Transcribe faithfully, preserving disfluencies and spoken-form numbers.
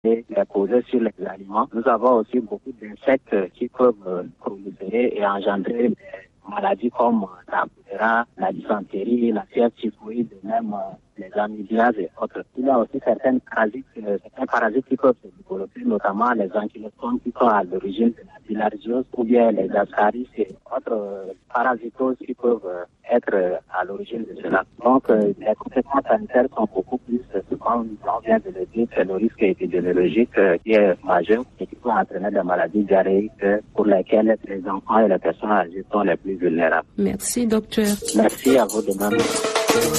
et les poser sur les aliments. Nous avons aussi beaucoup d'insectes qui peuvent proliférer et engendrer des maladies comme la choléra, la dysenterie, la fièvre typhoïde, même les amibiases et autres. Il y a aussi certains parasites, euh, certains parasites qui peuvent se développer, notamment les ankylostomes qui sont à l'origine de la bilharziose ou bien les ascaris et autres euh, parasitoses qui peuvent euh, être euh, à l'origine de cela. Donc, euh, les conséquences sanitaires sont beaucoup plus, euh, comme on vient de le dire, c'est le risque épidémiologique euh, qui est majeur et qui peut entraîner des maladies diarrhéiques euh, pour lesquelles les enfants et les personnes âgées sont les plus vulnérables. Merci, docteur. Merci à vous de même.